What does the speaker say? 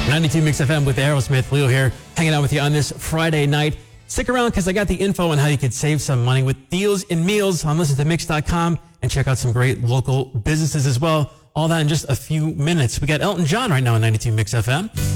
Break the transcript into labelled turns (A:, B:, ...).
A: 92 Mix FM with Aerosmith. Leo here, hanging out with you on this Friday night. Stick around because I got the info on how you could save some money with deals and meals on listentomix.com and check out some great local businesses as well. All that in just a few minutes. We got Elton John right now on 92 Mix FM.